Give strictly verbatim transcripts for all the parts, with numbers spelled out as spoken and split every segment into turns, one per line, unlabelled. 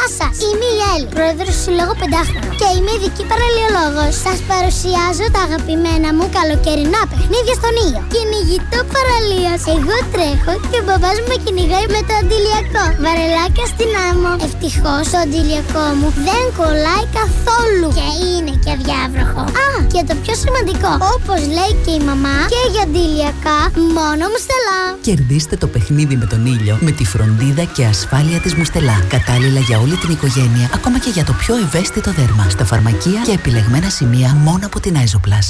Γεια σας, είμαι η Έλλη, πρόεδρος του Συλλόγου Πεντάχρονο και είμαι ειδική παραλιολόγος. Σας παρουσιάζω τα αγαπημένα μου καλοκαιρινά παιχνίδια στον ήλιο. Κυνηγητό παραλίας. Εγώ τρέχω και ο μπαμπάς μου με κυνηγάει με το αντιλιακό. Βαρελάκια στην άμμο. Ευτυχώς το αντιλιακό μου δεν κολλάει καθόλου και είναι και αδιάβροχο. Α, και το πιο σημαντικό, όπως λέει και η μαμά, και για αντιλιακά μόνο Μουστελά.
Κερδίστε το παιχνίδι με τον ήλιο με τη φροντίδα και ασφάλεια της Μουστελά. Κατάλληλα για όλη την οικογένεια, ακόμα και για το πιο ευαίσθητο δέρμα. Στα φαρμακεία και επιλεγμένα σημεία μόνο από την Άιζοπλας.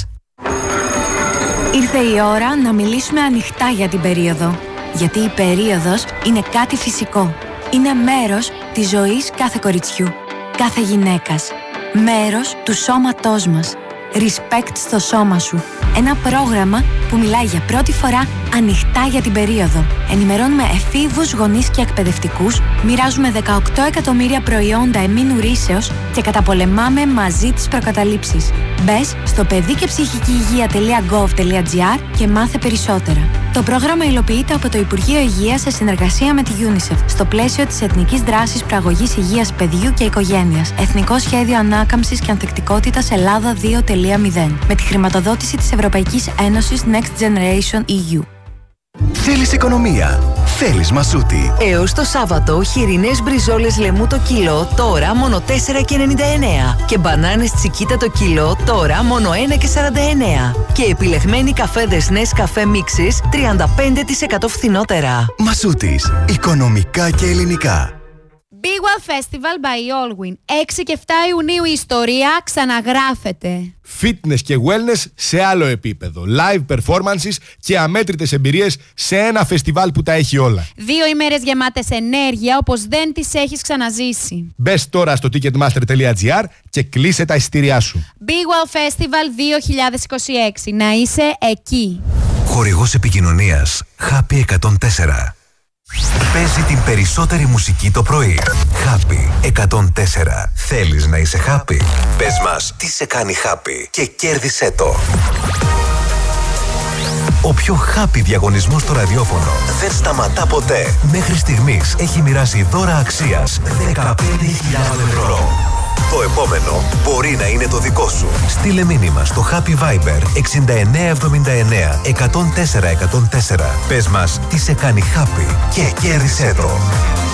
Ήρθε η ώρα να μιλήσουμε ανοιχτά για την περίοδο. Γιατί η περίοδος είναι κάτι φυσικό. Είναι μέρος της ζωής κάθε κοριτσιού, κάθε γυναίκας. Μέρος του σώματός μας. Respect στο σώμα σου. Ένα πρόγραμμα που μιλάει για πρώτη φορά ανοιχτά για την περίοδο. Ενημερώνουμε εφήβους, γονείς και εκπαιδευτικούς, μοιράζουμε δεκαοκτώ εκατομμύρια προϊόντα εμμήνου ρύσεως και καταπολεμάμε μαζί τις προκαταλήψεις. Μπες στο παιδί και ψυχική υγεία τελεία γκοβ τελεία τζι άρ και μάθε περισσότερα. Το πρόγραμμα υλοποιείται από το Υπουργείο Υγείας σε συνεργασία με τη UNICEF στο πλαίσιο της Εθνικής Δράσης Προαγωγής Υγείας Παιδιού και Οικογένειας. Εθνικό Σχέδιο Ανάκαμψης και Ανθεκτικότητας Ελλάδα δύο τελεία μηδέν. Με τη χρηματοδότηση της Ευρωπαϊκής Ένωσης Next Generation ι γιου.
Θέλεις οικονομία. Θέλεις Μασούτη.
Έως το Σάββατο, χοιρινές μπριζόλες λεμού το κιλό, τώρα μόνο τέσσερα και ενενήντα εννέα. Και μπανάνες τσικίτα το κιλό, τώρα μόνο ένα και σαράντα εννέα. Και επιλεγμένοι καφέδες Nescafé Mixes, τριάντα πέντε τοις εκατό φθηνότερα.
Μασούτης. Οικονομικά και ελληνικά.
Big One Festival by Allwyn. έξι και επτά Ιουνίου η ιστορία ξαναγράφεται.
Fitness και wellness σε άλλο επίπεδο. Live performances και αμέτρητες εμπειρίες σε ένα φεστιβάλ που τα έχει όλα.
Δύο ημέρες γεμάτες ενέργεια όπως δεν τις έχεις ξαναζήσει.
Μπες τώρα στο ticketmaster τελεία τζι άρ και κλείσε τα εισιτήριά σου.
Big One Festival δύο χιλιάδες είκοσι έξι. Να είσαι εκεί.
Χορηγός επικοινωνίας Happy εκατόν τέσσερα. Παίζει την περισσότερη μουσική το πρωί. Happy εκατόν τέσσερα. Θέλεις να είσαι happy? Πες μας τι σε κάνει happy και κέρδισέ το. Ο πιο happy διαγωνισμός στο ραδιόφωνο δεν σταματά ποτέ. Μέχρι στιγμής έχει μοιράσει δώρα αξίας δεκαπέντε χιλιάδες ευρώ. Το επόμενο μπορεί να είναι το δικό σου. Στείλε μήνυμα στο Happy Viber εξήντα εννέα εβδομήντα εννέα εκατόν τέσσερα εκατόν τέσσερα. Πες μας τι σε κάνει happy και κέρδισέ το.